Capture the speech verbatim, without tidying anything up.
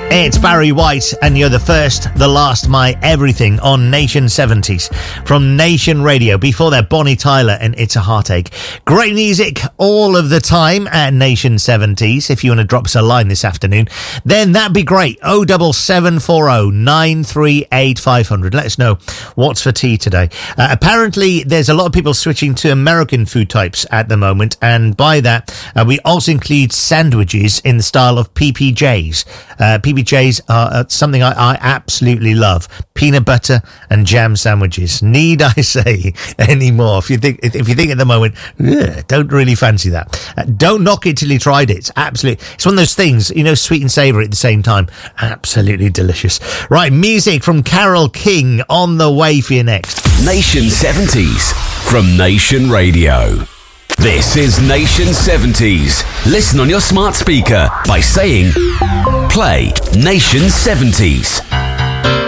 It's Barry White, and you're the first, the last, my everything on Nation seventies from Nation Radio. Before that, Bonnie Tyler and It's a Heartache. Great music all of the time at Nation seventies. If you want to drop us a line this afternoon, then that'd be great. oh seven seven four oh nine three eight five hundred. Let us know what's for tea today. Uh, apparently, there's a lot of people switching to American food types at the moment, and by that, uh, we also include sandwiches in the style of P P Js. Uh, P P Js are uh, something I, I absolutely love. Peanut butter and jam sandwiches. Need I say any more? If you think, if you think at the moment, ugh, don't really fancy that. Uh, don't knock it till you tried it. It's absolutely, it's one of those things, you know, sweet and savoury at the same time. Absolutely delicious. Right, music from Carole King on the way for you next. Nation seventies from Nation Radio. This is Nation seventies. Listen on your smart speaker by saying, play Nation seventies.